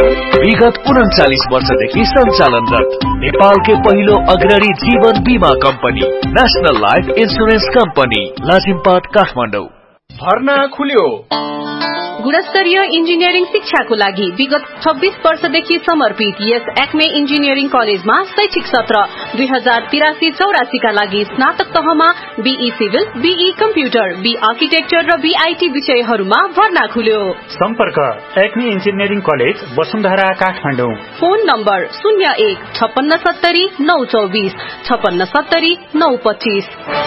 विगत 39 वर्षदेखि सञ्चालनरत नेपालकै पहिलो अग्रणी जीवन बीमा company national life insurance company Lazimpat Kathmandu. भर्ना खुल्यो। गुणस्तरीय इन्जिनियरिङ शिक्षाको लागि विगत 26 वर्षदेखि समर्पित यस एक्मे इन्जिनियरिङ कलेजमा शैक्षिक सत्र 2083-84 का लागि स्नातक तहमा be civil, be computer, be architecture र बीआईटी विषयहरूमा भर्ना खुल्यो। सम्पर्क Acme engineering college Vasundhara Kathmandu. Phone number 01 5670 924 5670 925।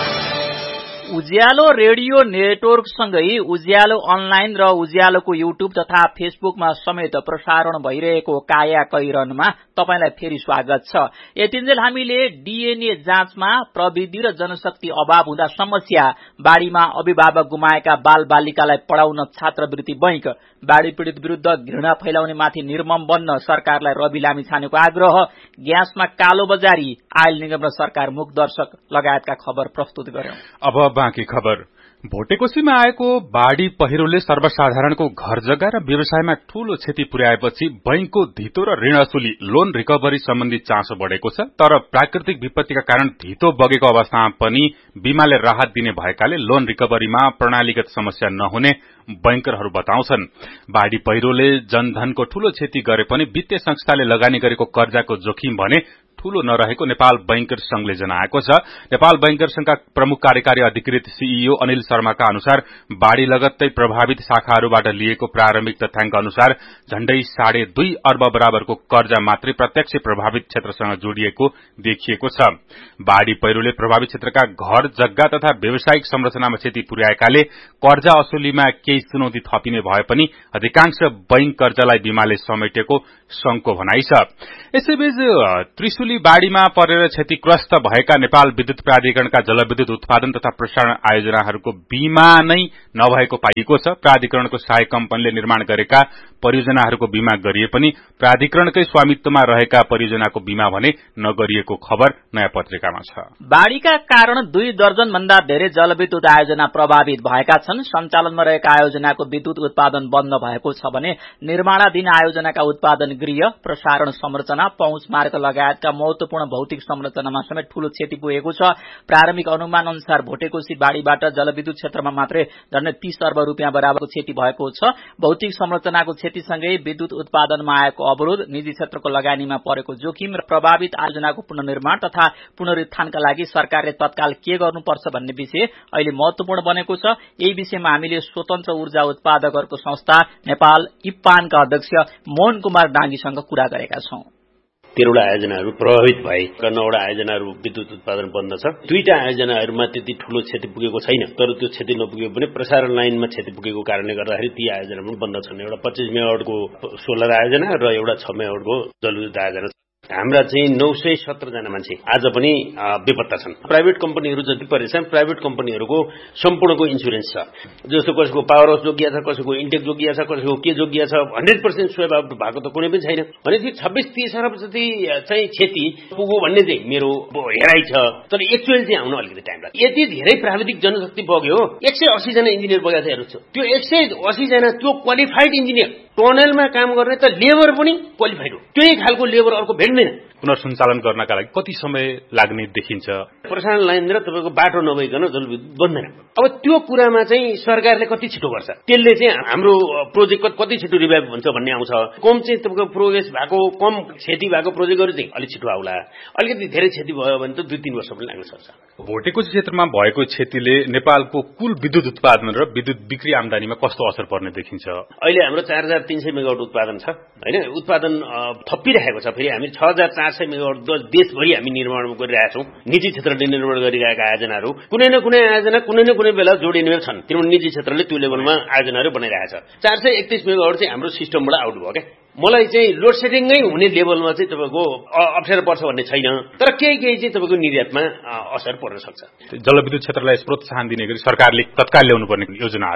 उज्यालो रेडियो नेटवर्क सँगै उज्यालो अनलाइन र उज्यालोको युट्युब तथा फेसबुकमा समेत प्रसारण भइरहेको काया कैरनमा तपाईलाई फेरि स्वागत छ। यतिन्जेल हामीले डीएनए जाँचमा प्रविधि र जनशक्ति अभाव हुँदा समस्या, बाढ़ीमा अभिभावक गुमाएका बाल बालिकालाई पढ़ाउन छात्रवृत्ति बैंक, बाढ़ी पीड़ित विरूद्ध घृणा फैलाउने माथि निर्मम बन्न सरकारलाई रवि लामिछानेको आग्रह, ग्यासमा कालो बजारी, आयल निगम र सरकार मुखदर्शक लगायतका खबर प्रस्तुत गर्यौं। अब बाँकी खबर। भोटेकोशीमा आएको बाढ़ी पहिरोले सर्वसाधारणको घर जग्गा र व्यवसायमा ठूलो क्षति पुर्याएपछि बैंकको धितो र ऋण असुली लोन रिकभरी सम्बन्धी चासो बढ़ेको छ। तर प्राकृतिक विपत्तिका कारण धितो बगेको अवस्थामा पनि बीमाले राहत दिने भएकाले लोन रिकभरीमा प्रणालीगत समस्या नहुने बैंकरहरू बताउँछन्। बाढ़ी पहिरोले जनधनको ठूलो क्षति गरे पनि वित्तीय संस्थाले लगानी गरेको कर्जाको जोखिम भने ठूलो नरहेको नेपाल बैंकर संघले जनाएको छ। नेपाल बैंकर संघका प्रमुख कार्यकारी अधिकृत सीईओ अनिल शर्माका अनुसार बाढ़ी लगत्तै प्रभावित शाखाहरूबाट लिएको प्रारम्भिक तथ्याङ्क अनुसार झण्डै 2.5 अर्ब बराबरको कर्जा मात्रै प्रत्यक्ष प्रभावित क्षेत्रसँग जोडिएको देखिएको छ। बाढ़ी पहिरोले प्रभावित क्षेत्रका घर जग्गा तथा व्यावसायिक संरचनामा क्षति पुर्याएकाले कर्जा असुलीमा केही चुनौती थपिने भए पनि अधिकांश बैंक कर्जालाई बीमाले समेटेको संघको भनाइ छ। यसैबीच त्रिशुली बाढ़ीमा परेर क्षतिग्रस्त भएका नेपाल विद्युत प्राधिकरणका जलविद्युत उत्पादन तथा प्रसारण आयोजनाहरूको बीमा नै नभएको पाइएको छ। प्राधिकरणको सहायक कम्पनीले निर्माण गरेका परियोजनाहरूको बीमा गरिए पनि प्राधिकरणकै स्वामित्वमा रहेका परियोजनाको बीमा भने नगरिएको खबर नयाँ पत्रिकामा छ। बाढ़ीका कारण 2 दर्जन भन्दा धेरै जलविद्युत आयोजना प्रभावित भएका छन्। सञ्चालनमा रहेका आयोजनाको विद्युत उत्पादन बन्द भएको छ भने निर्माणाधीन आयोजनाका उत्पादन गृह, प्रसारण संरचना, पहुँच मार्ग लगायतका महत्वपूर्ण भौतिक संरचनामा समेत ठूलो क्षति पुगेको छ। प्रारम्भिक अनुमान अनुसार भोटेकोशी बाढ़ीबाट जलविद्युत क्षेत्रमा मात्रै झण्डै 30 अर्ब रुपियाँ बराबरको क्षति भएको छ। भौतिक संरचनाको क्षतिसँगै विद्युत उत्पादनमा आएको अवरोध, निजी क्षेत्रको लगानीमा परेको जोखिम र प्रभावित आयोजनाको पुनर्निर्माण तथा पुनरुत्थानका लागि सरकारले तत्काल के गर्नुपर्छ भन्ने विषय अहिले महत्वपूर्ण बनेको छ। यही विषयमा हामीले स्वतन्त्र ऊर्जा उत्पादकहरूको संस्था नेपाल इप्पानका अध्यक्ष मोहन कुमार डाङ्गीसँग कुरा गरेका छौं। 13वटा आयोजनाहरू प्रभावित भए, 9वटा आयोजनाहरू विद्युत उत्पादन बन्द छ। 2टा आयोजनाहरूमा त्यति ठूलो क्षति पुगेको छैन, तर त्यो क्षति नपुगे पनि प्रसारण लाइनमा क्षति पुगेको कारणले गर्दाखेरि ती आयोजना पनि बन्द छन्। एउटा 25 मेगावाटको सोलर आयोजना र एउटा 6 मेगावाटको जलविद्युत आयोजना। हाम्रा चाहिँ 917 जना मान्छे आज पनि बेपत्ता छन्। प्राइभेट कम्पनीहरू जति परेछन्, प्राइभेट कम्पनीहरूको सम्पूर्णको इन्स्योरेन्स छ। जस्तो कसैको पावर हाउस जोगिया छ, कसैको इन्टेक जोगिया छ, कसैको के जोगिया छ, 100% स्वयं भएको त कुनै पनि छैन। भने 26-30 अर्ब जति चाहिँ क्षति पुग्यो भन्ने चाहिँ मेरो हेराइ छ। तर एक्चुअल चाहिँ आउन अलिकति टाइम लाग्छ। यति धेरै प्राविधिक जनशक्ति बग्यो, 180 जना इन्जिनियर बगेको छ हेर्नु। त्यो 180 जना त्यो क्वालिफाइड इन्जिनियर, टनलमा काम गर्ने त लेबर पनि क्वालिफाइड हो। त्यही खालको लेबर अर्को भेट्दैन। पुनर्सञ्चालन गर्नका लागि कति समय लाग्ने देखिन्छ? प्रसारण लाइन र तपाईको बाटो नभइकन जलविद्युत बन्दैन। अब त्यो कुरामा चाहिँ सरकारले कति छिटो गर्छ, त्यसले चाहिँ हाम्रो प्रोजेक्ट कति छिटो रिभाइभ हुन्छ भन्ने आउँछ। कम चाहिँ तपाईको प्रोग्रेस भएको, कम क्षति भएको प्रोजेक्टहरू चाहिँ अलि छिटो आउला। अलिकति धेरै क्षति भयो भने त 2-3 वर्ष पनि लाग्न सक्छ। भोटेकोशी क्षेत्रमा भएको क्षतिले नेपालको कुल विद्युत उत्पादन र विद्युत बिक्री आमदानीमा कस्तो असर पर्ने देखिन्छ? अहिले हाम्रो 4300 मेगावाट उत्पादन छ हैन। उत्पादन थपिरहेको छ। फेरि हामी 6400 मेगावाट देशभरि हामी निर्माण गरिरहेका छौं। निजी क्षेत्रले निर्माण गरिरहेका आयोजनाहरू कुनै न कुनै आयोजना कुनै न कुनै बेला जोडिने छन्। किनभने निजी क्षेत्रले त्यो लेभलमा आयोजनाहरू बनाइरहेछ। 431 मेगावाट चाहिँ हाम्रो सिस्टमबाट आउट भयो क्या। मलाई चाहिँ लोड सेटिङै हुने लेभलमा चाहिँ तपाईको अप्ठ्यारो पर्छ भन्ने छैन, तर केही चाहिँ तपाईको निर्यातमा असर पर्न सक्छ। जलविद्युत क्षेत्रलाई प्रोत्साहन दिने गरी सरकारले तत्काल ल्याउनुपर्ने योजनाहरू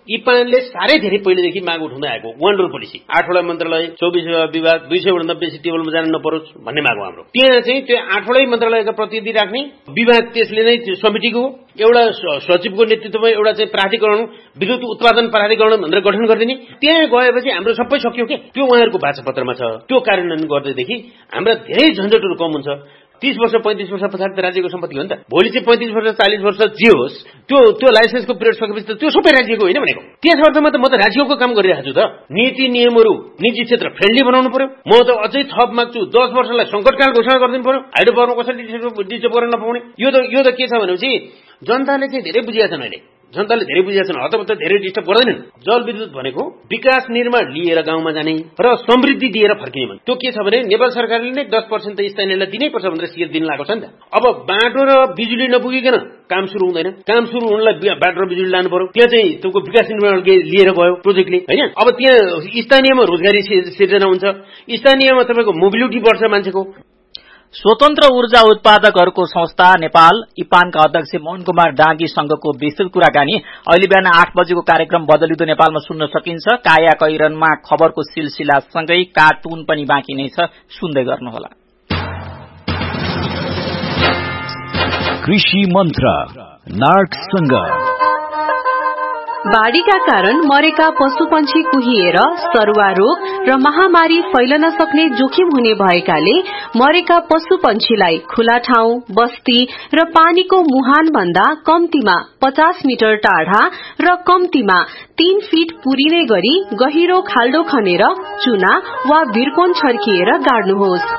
इपानले साह्रै धेरै पहिलेदेखि माग उठाउँदै आएको वान रोड पोलिसी 8वटा मन्त्रालय 24 विभाग 200 बेसी टेबलमा जान नपरोस् भन्ने माग हो हाम्रो। त्यहाँ चाहिँ त्यो 8वटै मन्त्रालयका प्रतिनिधि राख्ने विभाग त्यसले नै समितिको एउटा सचिवको नेतृत्वमा एउटा चाहिँ प्राधिकरण विद्युत उत्पादन प्राधिकरण भनेर गठन गरिदिने। त्यहाँ गएपछि हाम्रो सबै सकियो के त्यो उहाँहरूको वाचापत्रमा छ। त्यो कार्यान्वयन गर्दैदेखि हाम्रा धेरै झन्झटहरू कम हुन्छ। 30 वर्ष 35 वर्ष पछाडि त राज्यको सम्पत्ति हो नि त। भोलि चाहिँ 35 वर्ष 40 वर्ष जे होस् त्यो लाइसेन्सको पिरियड सकेपछि त त्यो सबै राज्यको होइन भनेको। त्यस अर्थमा त म त राज्यको काम गरिरहेको छु त। नीति नियमहरू निजी क्षेत्र फ्रेन्डली बनाउनु पर्यो। म त अझै थप माग्छु 10 वर्षलाई संकटकाल घोषणा गरिदिनु पर्यो। हाइड्रो पावरमा कसरी डिस्टर्ब गर्न नपाउने। यो त के छ भनेपछि जनताले चाहिँ धेरै बुझिया छन्। अहिले जनताले धेरै बुझिया छन्। हतपत्त धेरै डिस्टर्ब गर्दैनन्। जलविद्युत भनेको विकास निर्माण लिएर गाउँमा जाने र समृद्धि दिएर फर्किने भने त्यो के छ भने नेपाल सरकारले नै 10% त स्थानीयलाई दिनै पर्छ भनेर सियर दिन लागेको छ नि त। अब बाटो र बिजुली नपुगिकन काम सुरु हुँदैन। काम सुरु हुनलाई बाटो र बिजुली लानु पर्यो। त्यहाँ चाहिँ त्यो विकास निर्माण लिएर गयो प्रोजेक्टले हैन। अब त्यहाँ स्थानीयमा रोजगारी सिर्जना हुन्छ। स्थानीयमा तपाईको मोबिलिटी बढ्छ मान्छेको। स्वतन्त्र ऊर्जा उत्पादकहरूको संस्था नेपाल इपानका अध्यक्ष मोहन कुमार डाँगी संघको विस्तृत कुराकानी अहिले बिहान 8 बजेको कार्यक्रम बदलिँदो नेपालमा सुन्न सकिन्छ। काया कैरनमा खबरको सिलसिला सँगै कार्टुन पनि बाँकी नै छ, सुन्दै गर्नुहोला। कृषि मन्त्र नार्कसँग बाढ़ीका कारण मरेका पशुपन्छी कुहिएर सरुवा रोग र महामारी फैलन सक्ने जोखिम हुने भएकाले मरेका पशुपन्छीलाई खुला ठाउँ, बस्ती र पानीको मुहान भन्दा कम्तीमा 50 मिटर टाढा र कम्तीमा 3 फिट पुरिने गरी गहिरो खाल्डो खनेर चुना वा भिरकोन छर्किएर गाड्नुहोस्।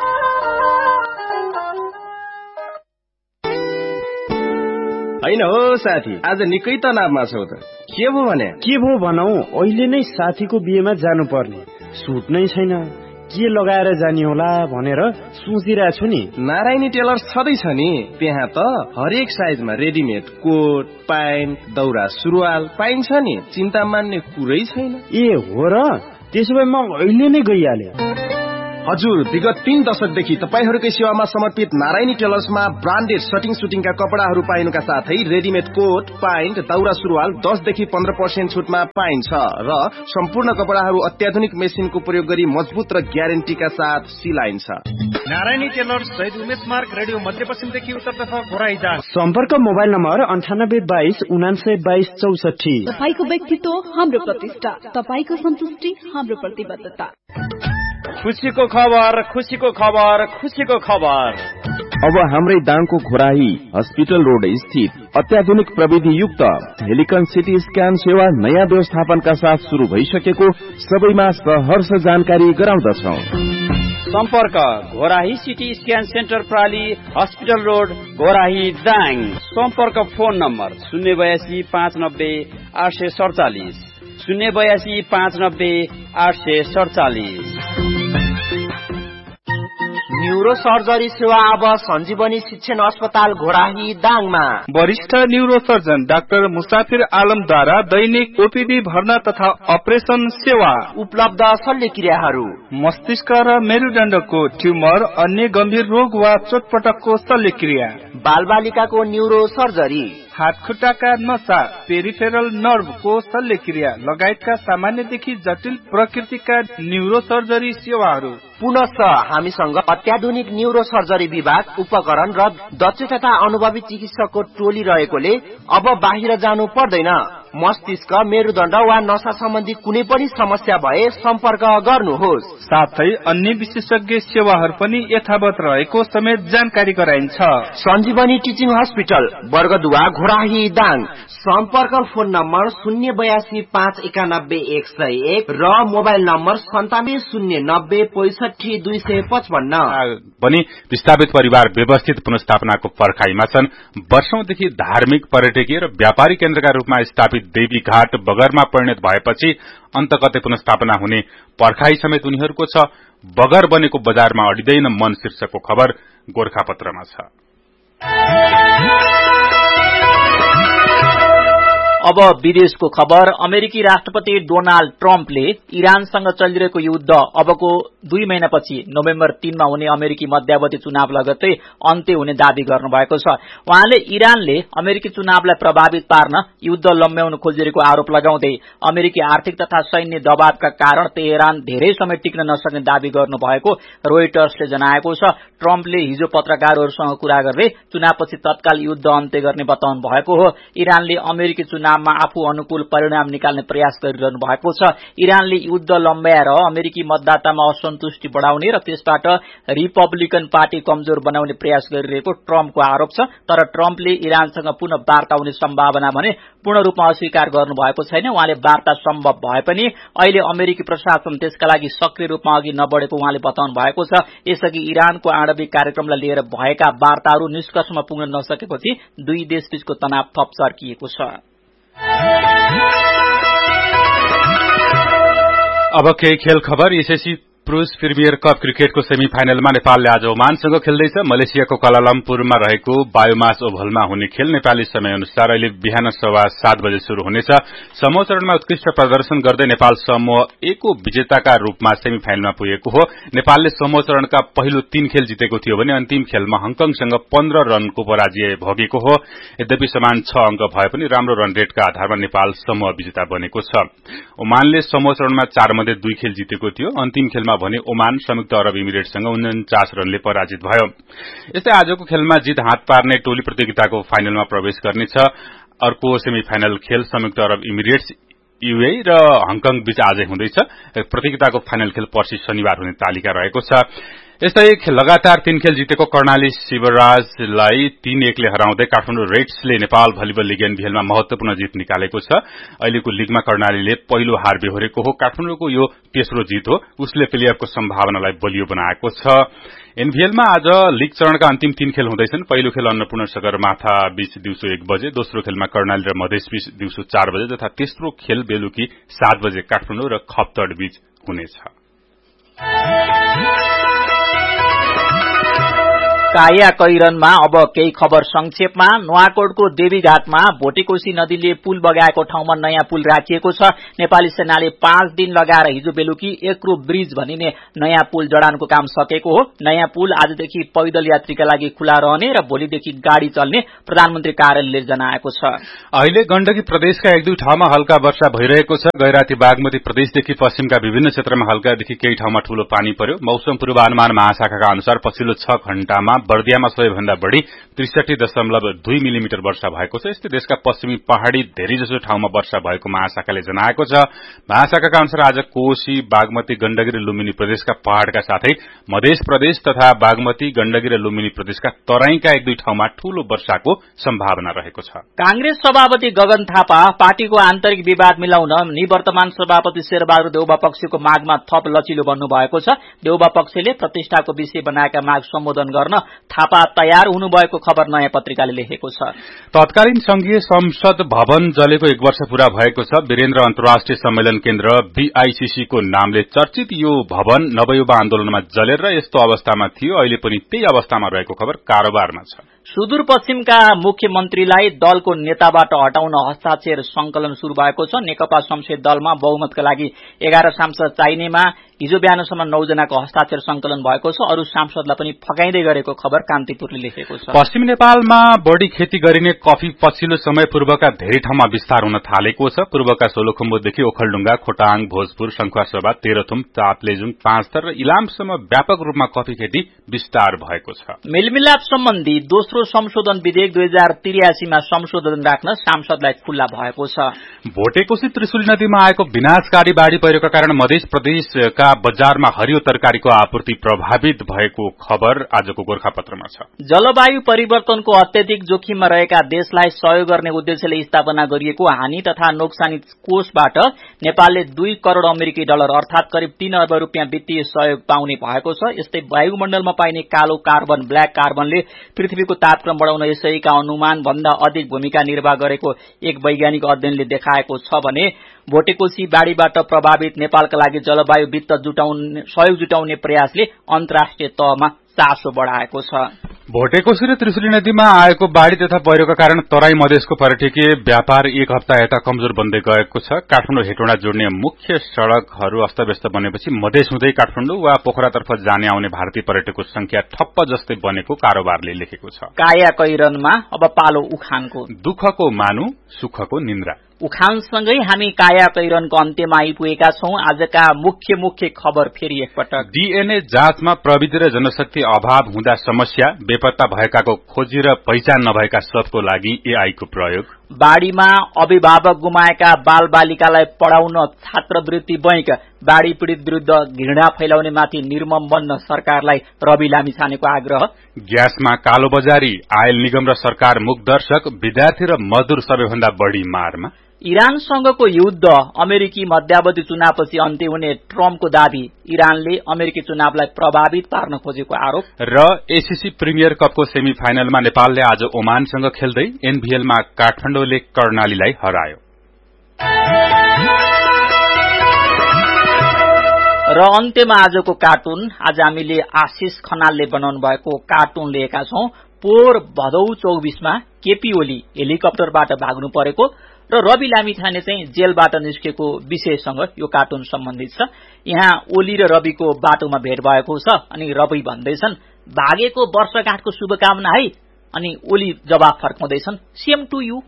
हैन हो साथी, आज निकै तनावमा छौ त। के भो भने? के भो भनौ, अहिले नै साथीको बिहेमा जानु पर्ने, सुट नै छैन, के लगाएर जाने होला भनेर सोचिरहेको छु नि। नारायणी टेलर्स छँदैछ नि, त्यहाँ त हरेक साइजमा रेडिमेड कोट, प्यान्ट, दौरा सुरुवाल पाइन्छ नि, चिन्ता मान्ने कुरै छैन। ए हो र, त्यसो भए म अहिले नै गइहाले। हजुर, विगत 3 दशकदेखि तपाईहरूकै सेवामा समर्पित नारायणी टेलर्समा ब्रान्डेड सटिङ सुटिङका कपडाहरू पाइनुका साथै रेडिमेड कोट, प्यान्ट, दौरा सुरुवाल 10 देखि 15% छुटमा पाइन्छ र सम्पूर्ण कपडाहरू अत्याधुनिक मेसिनको प्रयोग गरी मजबुत र ग्यारेन्टीका साथ सिलाइन्छ। नारायणी टेलर्स शहीद उमेश मार्ग रेडियो मध्यपश्चिमदेखि उत्तरतर्फ घोराइदा। सम्पर्क मोबाइल नम्बर 9822 9922 64। तपाईको व्यक्तित्व हाम्रो प्रतिष्ठा, तपाईको सन्तुष्टि हाम्रो प्रतिबद्धता। खुसीको खबर, खुसीको खबर, खुसीको खबर। अब हाम्रै दाङको घोराही हस्पिटल रोड स्थित अत्याधुनिक प्रविधि युक्त हेलिकन सिटी स्क्यान सेवा नयाँ व्यवस्थापनका साथ शुरू भइसकेको सबैमा सहर्ष जानकारी गराउँदछौ। सम्पर्क Ghorahi CT scan centre प्राली hospital road Ghorahi Dang. सम्पर्क फोन नम्बर 082 590 847 082 590 847। न्यूरो सर्जरी सेवा अब सञ्जीवनी शिक्षण अस्पताल घोराही दाङमा। वरिष्ठ न्यूरो सर्जन डाक्टर मुसाफिर आलमद्वारा दैनिक ओपीडी भर्ना तथा अपरेसन सेवा उपलब्ध। शल्यक्रियाहरू मस्तिष्क र मेरुदण्डको ट्युमर, अन्य गम्भीर रोग वा चोटपटकको शल्यक्रिया, बालबालिकाको न्यूरो सर्जरी, हातखुट्टाका नसा, पेरिफेरल नर्भको शल्यक्रिया लगायतका सामान्यदेखि जटिल प्रकृतिका न्यूरो सर्जरी सेवाहरू। पुनश्च हामीसँग अत्याधुनिक न्यूरो सर्जरी विभाग, उपकरण र दक्ष तथा अनुभवी चिकित्सकको टोली रहेकोले अब बाहिर जानु पर्दैन। मस्तिष्क, मेरुदण्ड वा नसा सम्बन्धी कुनै पनि समस्या भए सम्पर्क गर्नुहोस्। साथै अन्य विशेषज्ञ सेवाहरू पनि यथावत रहेको समेत जानकारी गराइन्छ। सञ्जीवनी टिचिङ हस्पिटल बर्गदुवा घोराही दाङ। सम्पर्क फोन नम्बर 082 591 101 र मोबाइल नम्बर 9709 65 255। पनि विस्थापित परिवार व्यवस्थित पुनर्स्थापनाको पर्खाइमा छन्। वर्षौंदेखि धार्मिक, पर्यटकीय र व्यापारिक केन्द्रका रूपमा स्थापित देवी घाट बगरमा परिणत भएपछि अन्तकतै पुनर्स्थापना हुने पर्खाई समेत उनीहरूको छ। बगर बनेको बजारमा अडिँदैन मन शीर्षकको खबर गोरखापत्रमा छ। अब विदेशको खबर। अमेरिकी राष्ट्रपति डोनाल्ड ट्रम्पले इरानसँग चलिरहेको युद्ध अबको 2 महिनापछि नोभेम्बर 3 मा हुने अमेरिकी मध्यावधि चुनाव लगत्तै अन्त्य हुने दावी गर्नुभएको छ। उहाँले इरानले अमेरिकी चुनावलाई प्रभावित पार्न युद्ध लम्ब्याउन खोजिरहेको आरोप लगाउँदै अमेरिकी आर्थिक तथा सैन्य दबावका कारण तेहरान धेरै समय टिक्न नसक्ने दावी गर्नुभएको रोइटर्सले जनाएको छ। ट्रम्पले हिजो पत्रकारहरूसँग कुरा गर्दै चुनावपछि तत्काल युद्ध अन्त्य गर्ने बताउनु भएको हो। इरानले अमेरिकी चुनावमा आफू अनुकूल परिणाम निकाल्ने प्रयास गरिरहनु भएको छ। इरानले युद्ध लम्ब्याएर अमेरिकी मतदातामा असन्तुष्टि बढाउने र त्यसबाट रिपब्लिकन पार्टी कमजोर बनाउने प्रयास गरिरहेको ट्रम्पको आरोप छ। तर ट्रम्पले इरानसँग पुनः वार्ता हुने सम्भावना भने पूर्ण रूपमा अस्वीकार गर्नुभएको छैन। उहाँले वार्ता सम्भव भए पनि अहिले अमेरिकी प्रशासन त्यसका लागि सक्रिय रूपमा अघि नबढेको उहाँले बताउनु भएको छ। यसअघि इरानको आणविक कार्यक्रमलाई लिएर भएका वार्ताहरू निष्कर्षमा पुग्न नसकेपछि दुई देशबीचको तनाव थप चर्किएको छ। अब केही खेल खबर। एसएससी पुरुष प्रिमियर कप क्रिकेटको सेमी फाइनलमा नेपालले आज ओमानसँग खेल्दैछ। मलेसियाको कुआलालम्पुरमा रहेको बायोमास ओभलमा हुने खेल नेपाली समय अनुसार अहिले बिहान 7:15 बजे शुरू हुनेछ। समूह चरणमा उत्कृष्ट प्रदर्शन गर्दै नेपाल समूह ए को विजेताका रूपमा सेमी फाइनलमा पुगेको हो। नेपालले समूह चरणका पहिलो 3 खेल जितेको थियो भने अन्तिम खेलमा हङकङसँग 15 रनको पराजय भोगेको हो। यद्यपि समान 6 अंक भए पनि राम्रो रन रेटका आधारमा नेपाल समूह विजेता बनेको छ। ओमानले समूह चरणमा 4 मध्ये 2 खेल जितेको थियो। अन्तिम खेलमा भने ओमान संयुक्त अरब इमिरेट्ससँग 49 रनले पराजित भयो। यस्तै आजको खेलमा जित हात पार्ने टोली प्रतियोगिताको फाइनलमा प्रवेश गर्नेछ। अर्को सेमी फाइनल खेल संयुक्त अरब इमिरेट्स यूएई र हङकङ बीच आजै हुँदैछ। प्रतियोगिताको फाइनल खेल पर्सि शनिबार हुने तालिका रहेको छ। यस्तै लगातार 3 खेल जितेको कर्णाली शिवराजलाई 3-1 ले हराउँदै काठमाडौँ रेड्सले नेपाल भलिबल लिग एनबीएलमा महत्वपूर्ण जित निकालेको छ। अहिलेको लिगमा कर्णालीले पहिलो हार बेहोरेको हो। काठमाडौँको यो तेस्रो जित हो। उसले प्लेअफको सम्भावनालाई बलियो बनाएको छ। एनबीएलमा आज लीग चरणका अन्तिम 3 खेल हुँदैछन्। पहिलो खेल अन्नपूर्ण सगरमाथा बीच दिउँसो 1 बजे, दोस्रो खेलमा कर्णाली र मधेस बीच दिउँसो 4 बजे तथा तेस्रो खेल बेलुकी 7 बजे काठमाडौँ र खप्तड बीच हुनेछ। काया कैरनमा अब केही खबर संक्षेपमा। नुवाकोटको देवीघाटमा भोटेकोशी नदीले पुल बगाएको ठाउँमा नयाँ पुल राखिएको छ। नेपाली सेनाले 5 दिन लगाएर हिजो बेलुकी एक्रो ब्रिज भनिने नयाँ पुल जडानको काम सकेको हो। नयाँ पुल आजदेखि पैदल यात्रीका लागि खुला रहने र भोलिदेखि गाड़ी चल्ने प्रधानमन्त्री कार्यालयले जनाएको छ। अहिले गण्डकी प्रदेशका 1-2 ठाउँमा हल्का वर्षा भइरहेको छ। गैराती बागमती प्रदेशदेखि पश्चिमका विभिन्न क्षेत्रमा हल्कादेखि केही ठाउँमा ठूलो पानी पर्यो। मौसम पूर्वानुमान महाशाखाका अनुसार पछिल्लो 6 घण्टामा बर्दियामा सबैभन्दा बढ़ी 63.2 मिलिमिटर वर्षा भएको छ। यस्तै देशका पश्चिमी पहाड़ी धेरैजसो ठाउँमा वर्षा भएको महाशाखाले जनाएको छ। महाशाखाका अनुसार आज कोशी, बागमती, गण्डकी र लुम्बिनी प्रदेशका पहाड़का साथै मध्य प्रदेश तथा बागमती, गण्डकी र लुम्बिनी प्रदेशका तराईका 1-2 ठाउँमा ठूलो वर्षाको सम्भावना रहेको छ। कांग्रेस सभापति गगन थापा पार्टीको आन्तरिक विवाद मिलाउन निवर्तमान सभापति शेरबहादुर देउबा पक्षको मागमा थप लचिलो बन्नु भएको छ। देउबा पक्षले प्रतिष्ठाको विषय बनाएका माग सम्बोधन गर्न थापा तयार हुनुभएको खबर नयाँ पत्रिकाले लेखेको छ। तत्कालीन संघीय संसद भवन जलेको 1 वर्ष पूरा भएको छ। वीरेन्द्र अन्तर्राष्ट्रिय सम्मेलन केन्द्र बीआईसीसी को नामले चर्चित यो भवन नवयुवा आन्दोलनमा जलेर यस्तो अवस्थामा थियो। अहिले पनि त्यही अवस्थामा रहेको खबर कारोबारमा छ। सुदूरपश्चिमका मुख्यमन्त्रीलाई दलको नेताबाट हटाउन हस्ताक्षर संकलन शुरू भएको छ। नेकपा संसदीय दलमा बहुमतका लागि 11 सांसद चाहिनेमा हिजो बिहानसम्म 9 जनाको हस्ताक्षर संकलन भएको छ। अरू सांसदलाई पनि फकाइँदै गरेको खबर कान्तिपुरले लेखेको छ। पश्चिम नेपालमा बढ़ी खेती गरिने कफी पछिल्लो समय पूर्वका धेरै ठाउँमा विस्तार हुन थालेको छ। पूर्वका सोलुखुम्बुदेखि ओखलढुङ्गा, खोटाङ, भोजपुर, शंखुवासभा, तेह्रथुम, ताप्लेजुङ, पाँचथर र इलामसम्म व्यापक रूपमा कफी खेती विस्तार भएको छ। मेलमिलाप सम्बन्धी दोस्रो संशोधन विधेयक 2083 मा संशोधन राख्न सांसदलाई खुल्ला भएको छ। भोटेकोशी त्रिशुली नदीमा आएको विनाशकारी बाढ़ी पहिरोका कारण मध्य प्रदेशका बजारमा हरियो तरकारीको आपूर्ति प्रभावित भएको खबर आजको गोरखापत्रमा छ। जलवायु परिवर्तनको अत्यधिक जोखिममा रहेका देशलाई सहयोग गर्ने उद्देश्यले स्थापना गरिएको हानि तथा नोक्सानी कोषबाट नेपालले 2 करोड़ अमेरिकी डलर अर्थात करिब 3 अर्ब रुपियाँ वित्तीय सहयोग पाउने भएको छ। यस्तै वायुमण्डलमा पाइने कालो कार्बन, ब्ल्याक कार्बनले पृथ्वीको तापक्रम बढाउन यसैका अनुमान भन्दा अधिक भूमिका निर्वाह गरेको एक वैज्ञानिक अध्ययनले देखाएको छ भने भोटेकोशी बाढ़ीबाट प्रभावित नेपालका लागि जलवायु वित्त सहयोग जुटाउने प्रयासले अन्तर्राष्ट्रिय तहमा चासो बढ़ाएको छ। भोटेकोशी र त्रिशुली नदीमा आएको बाढ़ी तथा पहिरोका कारण तराई मधेसको पर्यटकीय व्यापार एक हप्ता यता कमजोर बन्दै गएको छ। काठमाडौँ हेटौँडा जोड्ने मुख्य सड़कहरू अस्तव्यस्त बनेपछि मधेस हुँदै काठमाडौँ वा पोखरातर्फ जाने आउने भारतीय पर्यटकको संख्या ठप्प जस्तै बनेको कारोबारले लेखेको छ। काया कैरनमा अब पालो उखानको। दुःखको मानु, सुखको निन्द्रा। उखानसँगै हामी काया कैरनको अन्त्यमा आइपुगेका छौं। आजका मुख्य खबर फेरि एकपटक। डीएनए जाँचमा प्रविधि र जनशक्ति अभाव हुँदा समस्या, बेपत्ता भएकाको खोजी र पहिचान नभएका सबको लागि एआईको प्रयोग। बाढ़ीमा अभिभावक गुमाएका बाल बालिकालाई पढ़ाउन छात्रवृत्ति बैंक। बाढ़ी पीड़ित विरूद्ध घृणा फैलाउने माथि निर्मम बन्न सरकारलाई रवि लामिछानेको आग्रह। ग्यासमा कालोबजारी, आयल निगम र सरकार मुखदर्शक, विद्यार्थी र मजदूर सबैभन्दा बढ़ी मारमा। इरानसँगको युद्ध, अमेरिकी मध्यावधि चुनावपछि अन्त्य हुने ट्रम्पको दावी। इरानले अमेरिकी चुनावलाई प्रभावित पार्न खोजेको आरोप। र एसीसी प्रिमियर कपको सेमी फाइनलमा नेपालले आज ओमानसँग खेल्दै एनबीएलमा काठमाडौँले कर्णालीलाई हरायो। र अन्त्यमा आजको कार्टुन। आज हामीले आशिष खनालले बनाउनु भएको कार्टुन लिएका छौं। पोहोर भदौ 24मा केपी ओली हेलिकप्टरबाट भाग्नु परेको र रवि लामिछाने चाहिँ जेलबाट निस्केको विषयसँग यो कार्टुन सम्बन्धित छ। यहाँ ओली र रविको बाटोमा भेट भएको छ अनि रवि भन्दैछन् भागेको वर्षगाँठको शुभकामना है। अनि ओली जवाफ फर्काउँदैछन् सेम टु यू।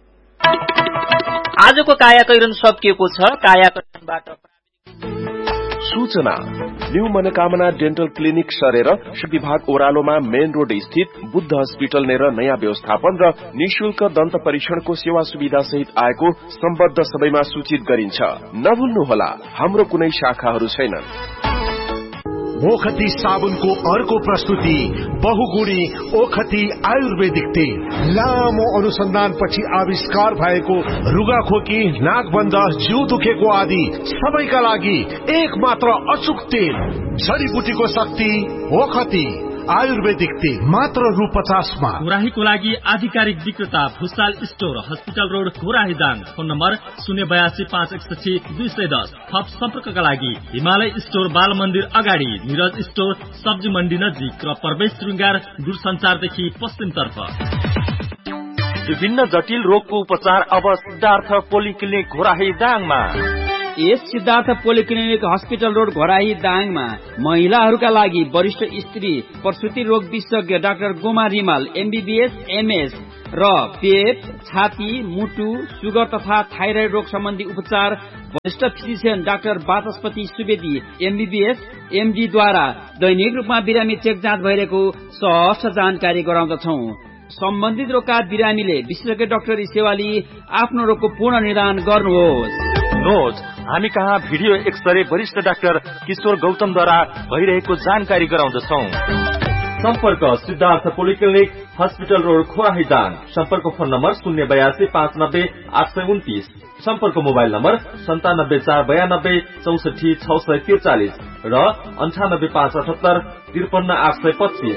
आजको कायाकैरन सकिएको छ। कायाकैरनबाट सूचना। न्यू मनोकामना डेन्टल क्लिनिक सरेर विभाग ओह्रालोमा मेन रोड स्थित बुद्ध हस्पिटल नेर नयाँ व्यवस्थापन र निशुल्क दन्त परीक्षणको सेवा सुविधा सहित आएको सम्बद्ध सबैमा सूचित गरिन्छ। नभुल्नुहोला, हाम्रो कुनै शाखाहरू छैनन्। ओखती साबुनको अर्को प्रस्तुति बहुगुणी ओखती आयुर्वेदिक तेल। लामो अनुसन्धानपछि आविष्कार भएको रुगाखोकी, नाकबन्ध, जिउ दुखेको आदि सबैका लागि एक मात्र अचूक तेल। जडीबुटीको शक्ति ओखती आयुर्वेदिक तेल मात्र रु 50 मा। घोराहीको लागि आधिकारिक विक्रेता Bhusal store, hospital road, Ghorahi Dang. Phone number 0825161 थप सम्पर्कका लागि हिमालय स्टोर, बाल मन्दिर अगाडि, निरज स्टोर, सब्जी मण्डी नजिक र प्रवेश श्रृंगार दूरसञ्चारदेखि पश्चिमतर्फ। विभिन्न जटिल रोगको उपचार अब सिद्धार्थ पोलिक्लिनिक घोराही दाङमा। यस Siddhartha polyclinic hospital road Ghorahi दाङमा महिलाहरूका लागि वरिष्ठ स्त्री प्रसुति रोग विशेषज्ञ doctor Goma Rimal MBBS MS र पेट, छाती, मुटु, सुगर तथा थाइरोइड रोग सम्बन्धी उपचार वरिष्ठ फिजिशियन डाक्टर वाचस्पति सुवेदी एमबीबीएस एमडी द्वारा दैनिक रूपमा बिरामी चेक जाँच भइरहेको सहज जानकारी गराउँदछौं। सम्बन्धित रोगका बिरामीले विशेषज्ञ डाक्टरी सेवा लिई आफ्नो रोगको पूर्ण निदान गर्नुहोस्। नोट, हामी कहाँ भिडियो एक्सरे वरिष्ठ डाक्टर किशोर गौतमद्वारा भइरहेको जानकारी गराउँदछौं। सम्पर्क Siddhartha polyclinic hospital road Ghorahi Dang. सम्पर्क फोन नम्बर 082590829। सम्पर्क मोबाइल नम्बर 974992646643 र 9857853825।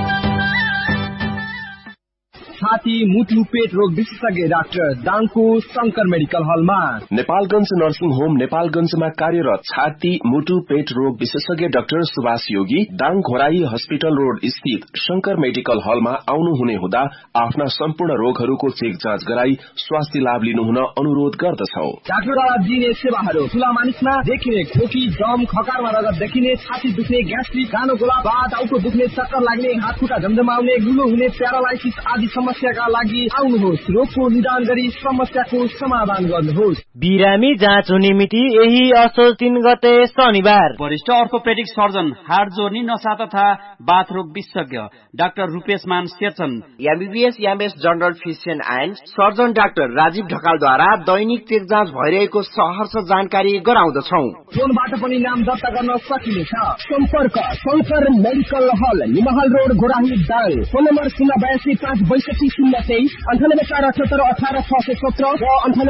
छाती, मुटु, पेट रोग विशेषज्ञ डाक्टर दाङको शंकर मेडिकल हलमा। नेपालगञ्ज नर्सिङ होम नेपालगञ्जमा कार्यरत छाती, मुटु, पेट रोग विशेषज्ञ डाक्टर सुभाष योगी दाङ घोराही हस्पिटल रोड स्थित शंकर मेडिकल हलमा आउनु हुने हुँदा आफ्ना सम्पूर्ण रोगहरूको चेक जाँच गराई स्वास्थ्य लाभ लिनुहुन अनुरोध गर्दछौ। डाक्टरद्वारा दिइने सेवाहरू ठूला मानिसमा देखिने खोकी, दम, खकारमा रगत देखिने, छाती दुख्ने, ग्यास्ट्रिक, गानो गोला, टाउको दुख्ने, चक्कर लाग्ने, हात खुट्टा झमझमाउने, गुलो हुने, प्यारालाइसिस आदि समस्याका लागि आउनुहोस्। रोगको निदान गरी समस्याको समाधान गर्नुहोस्। बिरामी जाँच हुने मिति यही असोज 3 गते शनिबार। वरिष्ठ अर्थोपेडिक सर्जन, हाड जोर्नी, नसा तथा बाथ रोग विशेषज्ञ डाक्टर रूपेश मान सेचन MBBS MS general physician and surgeon doctor Rajiv ढकालद्वारा Dainik check जाँच भइरहेको सहर्ष जानकारी गराउँदछौ। फोनबाट पनि नाम दर्ता गर्न सकिनेछ। सम्पर्क शंकर मेडिकल हल, निमहल road, Ghorahi Dang. Phone number 082562023 9848188617 र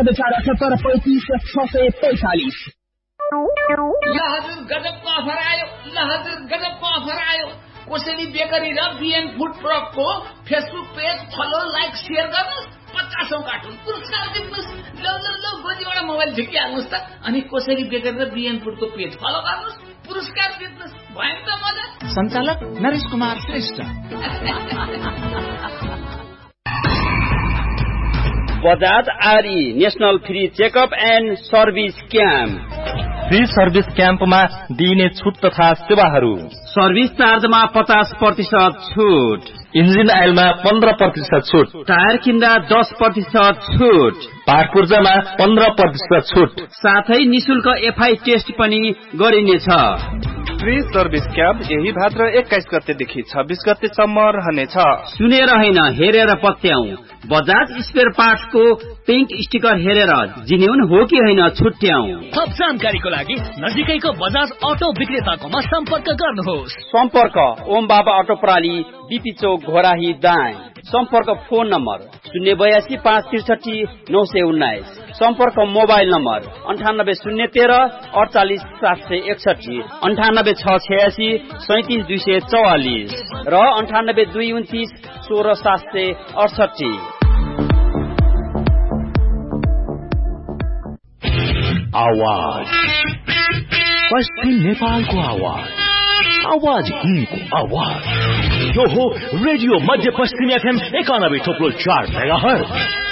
9848835645। हजुर गजबको अफर आयो। कोसेली बेकरी र BN food ट्रकको Facebook page follow, like, share गर्नुहोस्। 50औं कार्टुन पुरस्कार जित्नुहोस्। ल गोजीबाट मोबाइल झिकिहाल्नुहोस् त। अनि कोसेली बेकरी र बीएन फुडको पेज फलो गर्नुहोस्, पुरस्कार जित्नुहोस्। भयो त मजा। सञ्चालक नरेश कुमार श्रेष्ठ। बजाज आरई national free checkup and service camp. Free service क्याम्पमा दिइने छुट तथा सेवाहरू: सर्भिस चार्जमा 50% छुट, इन्जिन आइलमा 15% छुट, टायर किन्दा 10% छुट, पार्ट पूर्जामा 15% छुट, साथै निशुल्क एफआई टेस्ट पनि गरिनेछ। फ्री सर्भिस क्याम्प यही भाद्र 21 गतेदेखि 26 गतेसम्म रहनेछ। सुनेर होइन, हेरेर पत्याउ। बजाज स्पेयर पार्ट्सको पेन्ट स्टिकर हेरेर जिन्युन हो कि होइन छुट्याउ। थप जानकारीको लागि नजिकैको बजाज अटो विक्रेताकोमा सम्पर्क गर्नुहोस्। सम्पर्क ओम बाबा अटो प्रणाली, बीपी चौक, घोराही, दाङ। सम्पर्क फोन नम्बर 082 563 919। सम्पर्क मोबाइल नम्बर 98 013 48 761, 98 686 37 244 र 98 229 16 768। आवाज पश्चिम नेपालको आवाज, आवाज हिन्दको आवाज। यो हो रेडियो मध्य पश्चिम FM 91.4 मेगाहर्ज।